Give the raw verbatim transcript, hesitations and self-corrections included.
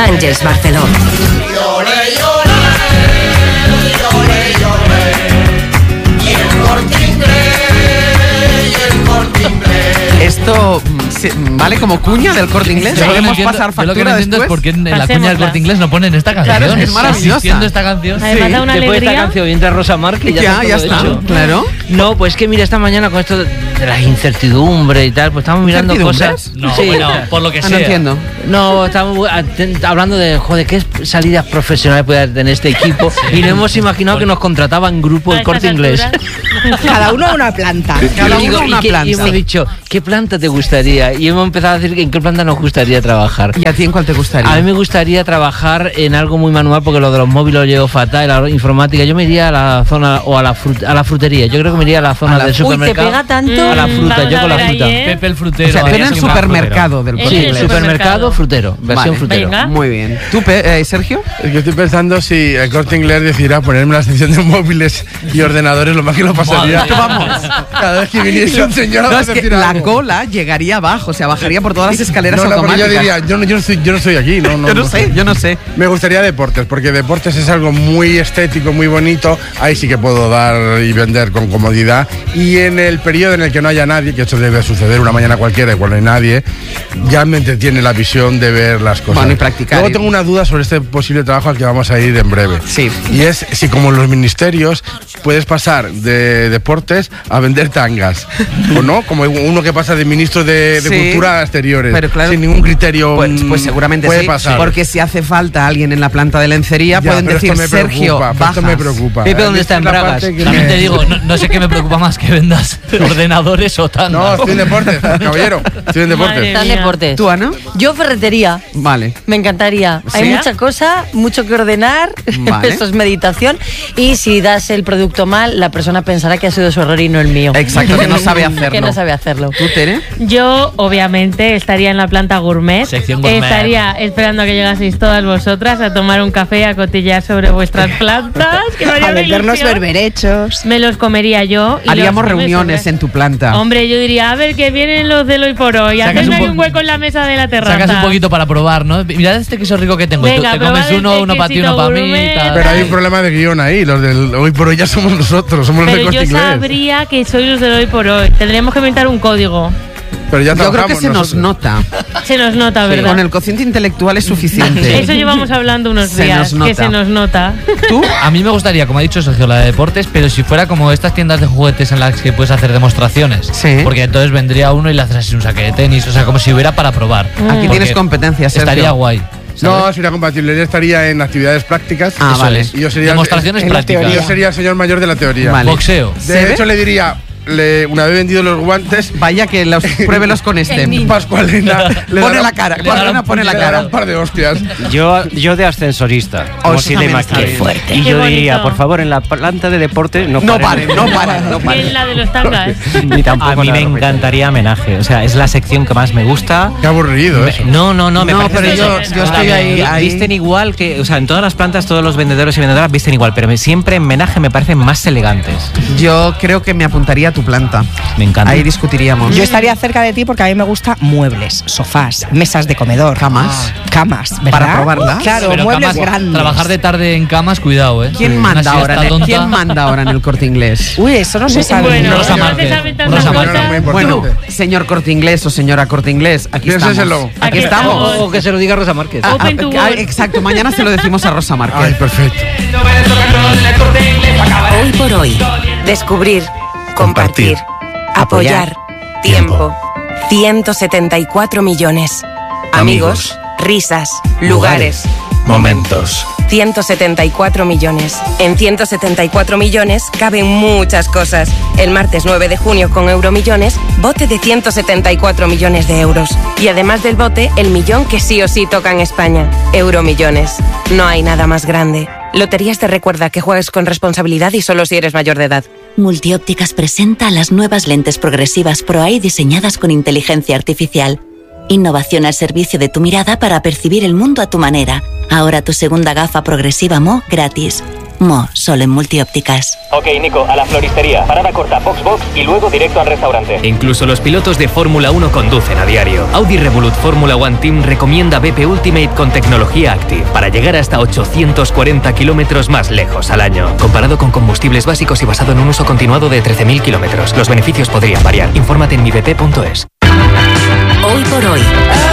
Àngels Barceló. Lloré, lloré, lloré, lloré. Y el Corte Inglés, y el Corte Inglés. Esto vale como cuña del Corte Inglés. Yo Podemos entiendo, pasar factura yo lo que no entiendo después. es por qué en la Pasémosla. cuña del Corte Inglés no ponen esta canción. Claro, es maravillosa. Existiendo esta canción. Además da una Después de esta alegría. canción entra Rosa Márquez y ya, Ya, está ya todo está. hecho. Claro. No, pues que mira, esta mañana con esto de las incertidumbres y tal, pues estamos mirando ¿Incertidumbres? cosas. No, Sí. bueno, por lo que Ah, sea. no entiendo. No, estamos atent- hablando de, joder, qué salidas profesionales puede tener este equipo y no hemos imaginado que nos contrataban grupo A el estas Corte Inglés. alturas. Cada uno a una planta. Cada Y uno digo, una y, que- planta. y hemos dicho, ¿qué planta te gustaría? Y hemos empezado a decir en qué planta nos gustaría trabajar. ¿Y a ti en cuál te gustaría? A mí me gustaría trabajar en algo muy manual porque lo de los móviles lo llevo fatal, la informática. Yo me iría a la zona o a la, frut- a la frutería. Yo creo que me iría a la zona A la- del Uy, ¿te supermercado. pega tanto? A la fruta, Vamos yo a con la ver ahí, fruta. ¿eh? Pepe el frutero. O sea, tú en haría el así un supermercado del En Corte Sí, el Inglés. supermercado, frutero, versión Vale. frutero. Venga. Muy bien. ¿Tú, Pe- eh, Sergio? Yo estoy pensando si el Corte Inglés decidiera ponerme la sección de móviles y ordenadores, lo más que lo pasaría. Madre. Vamos, cada vez que viniese un señor No, a es que decir la algo. cola llegaría abajo, o sea, bajaría por todas las escaleras No, no, porque yo automáticas. diría, yo no, yo no estoy, yo no estoy aquí, no, no, Yo no sé, yo no sé. Me gustaría deportes, porque deportes es algo muy estético, muy bonito. Ahí sí que puedo dar y vender con comodidad. Y en el periodo en el que no haya nadie, que esto debe suceder una mañana cualquiera, cuando no hay nadie, ya me entretiene la visión de ver las cosas. Bueno, y practicar. Luego tengo una duda sobre este posible trabajo al que vamos a ir en breve. Sí. Y es si como en los ministerios puedes pasar de deportes a vender tangas. ¿O no? Como uno que pasa de ministro de, de Sí. Cultura a exteriores. Pero claro, sin ningún criterio. Pues, mm, pues seguramente puede sí, pasar. porque si hace falta alguien en la planta de lencería, Ya, pueden pero decir, esto me Sergio, preocupa, pero bajas. esto me preocupa. Pepe, ¿dónde está? En Esta es la Bragas. parte que También me- te digo, no, no sé qué me preocupa más que vendas ordenadores o tangas. No, estoy en deportes, caballero. Estoy en deportes. Madre Están mía. deportes. ¿Tú, Ana? Yo ferretería. Vale. Me encantaría. ¿Sí? Hay mucha cosa, mucho que ordenar. Vale. Esto es meditación. Y si das el producto mal, la persona pensará que ha sido su error y no el mío. Exacto, que no sabe hacerlo. Que no sabe hacerlo. ¿Tú, Tere? Yo, obviamente, estaría en la planta gourmet. Sección gourmet. Estaría esperando a que llegaseis todas vosotras a tomar un café y a cotillar sobre vuestras plantas. Que me haría A una vendernos ilusión. berberechos. Me los comería yo. y Haríamos los- reuniones en tu planta. Hombre, yo diría, a ver, que vienen los de hoy por hoy. Sacas Hacedme un ahí po- un hueco en la mesa de la terraza. Sacas un poquito para probar, ¿no? Mirad este queso rico que tengo. Y tú Venga, te comes probad uno, este uno para ti, quesito uno para mí. gourmet. tal. Pero hay un problema de guión ahí. Los del hoy por hoy ya somos nosotros, somos los del Pero Corte yo Inglés. sabría que sois los de hoy por hoy. Tendríamos que inventar un código. Pero ya Yo creo que trabajamos se nos nosotros. nota. Se nos nota, ¿verdad? Con el cociente intelectual es suficiente. Eso llevamos hablando unos Se días, nos que nota. se nos nota. ¿Tú? A mí me gustaría, como ha dicho Sergio, la de deportes, pero si fuera como estas tiendas de juguetes en las que puedes hacer demostraciones. Sí. Porque entonces vendría uno y le haces así un saque de tenis, o sea, como si hubiera para probar. Aquí Porque tienes competencia, Sergio. Estaría guay. No, sería compatible. Yo estaría en actividades prácticas. Ah, Eso vale. es. Y yo sería Demostraciones en la prácticas. teoría. Yo sería el señor mayor de la teoría. Vale. Boxeo. ¿Se De ve? hecho, le diría, le, una vez vendido los guantes, Vaya que los pruébelos con este. Pascualina le Pone dará- la cara, le Pascualina dará- pone la le dará cara. un par de hostias. Yo, yo de ascensorista, Oh, como eso si le también está maquillé. bien. Fuerte. Y Qué yo bonito. diría, por favor, en la planta de deporte no No paren. paren, no paren, no Bien paren. la de los tangas. Ni tampoco A mí la me de ropa. encantaría homenaje, o sea, es la sección que más me gusta. Qué aburrido Me- eso. No, no, no, me No, parece pero que yo, eso- yo estoy ahí, Vi- ahí. Visten igual que, o sea, en todas las plantas todos los vendedores y vendedoras visten igual, pero me- siempre en homenaje me parecen más elegantes. Yo creo que me apuntaría a tu planta. Me encanta. Ahí discutiríamos. Yo estaría cerca de ti porque a mí me gustan muebles, sofás, mesas de comedor. Camas. Camas, ¿verdad? ¿Para probarlas? Claro, Pero muebles camas- grandes. Trabajar de tarde en camas, cuidado, ¿eh? ¿Quién Una manda, ahora siesta en el, tonta. ¿Quién manda ahora en el Corte Inglés? Uy, eso no se sabe. Bueno, Rosa no Márquez. se saben tantas Rosa cosas. Márquez. muy importante. Bueno, señor Corte Inglés o señora Corte Inglés, aquí Piénseselo. estamos. Aquí Aquí estamos. estamos. O que se lo diga Rosa Márquez. Ah, Open to ah, work. exacto, mañana se lo decimos a Rosa Ay, Márquez. perfecto. Hoy por hoy. Descubrir. Compartir. Apoyar. Tiempo. ciento setenta y cuatro millones. Amigos. Risas. Lugares. Momentos. ciento setenta y cuatro millones. En ciento setenta y cuatro millones caben muchas cosas. El martes nueve de junio con Euromillones, bote de ciento setenta y cuatro millones de euros. Y además del bote, el millón que sí o sí toca en España. Euromillones. No hay nada más grande. Loterías te recuerda que juegues con responsabilidad y solo si eres mayor de edad. Multiópticas presenta las nuevas lentes progresivas Pro Eye diseñadas con inteligencia artificial. Innovación al servicio de tu mirada para percibir el mundo a tu manera. Ahora tu segunda gafa progresiva M O gratis. Mo, solo en Multiópticas. Ok, Nico, a la floristería. Parada corta, box box y luego directo al restaurante. Incluso los pilotos de Fórmula uno conducen a diario. Audi Revolut Fórmula One Team recomienda B P Ultimate con tecnología Active para llegar hasta ochocientos cuarenta kilómetros más lejos al año. Comparado con combustibles básicos y basado en un uso continuado de trece mil kilómetros. Los beneficios podrían variar. Infórmate en mi b p punto es. Hoy por hoy.